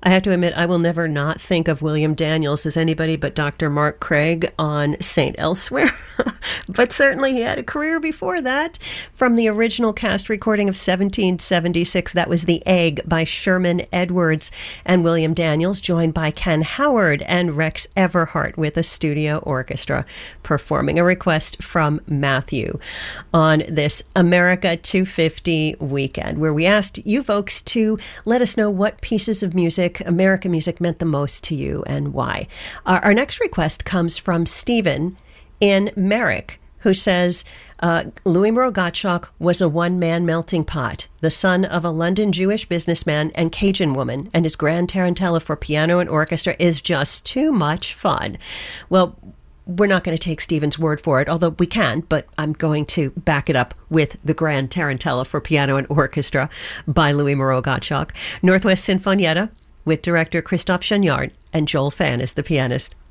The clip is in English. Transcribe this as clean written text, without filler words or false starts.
I have to admit, I will never not think of William Daniels as anybody but Dr. Mark Craig on St. Elsewhere. But certainly he had a career before that. From the original cast recording of 1776, that was The Egg by Sherman Edwards and William Daniels, joined by Ken Howard and Rex Everhart with a studio orchestra performing. A request from Matthew on this America 250 weekend, where we asked you folks to let us know what pieces of music, American music, meant the most to you and why. Our next request comes from Stephen in Merrick, who says, Louis Moreau Gottschalk was a one-man melting pot, the son of a London Jewish businessman and Cajun woman, and his grand tarantella for piano and orchestra is just too much fun. Well, we're not going to take Stephen's word for it, although we can, but I'm going to back it up with the Grand Tarantella for Piano and Orchestra by Louis Moreau Gottschalk. Northwest Sinfonietta with director Christophe Cheniard and Joel Phan as the pianist.